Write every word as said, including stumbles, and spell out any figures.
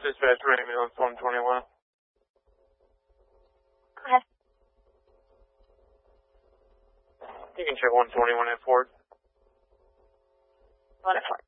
Dispatch ambulance one twenty-one. Go ahead. You can check one twenty-one at Ford. One at Ford.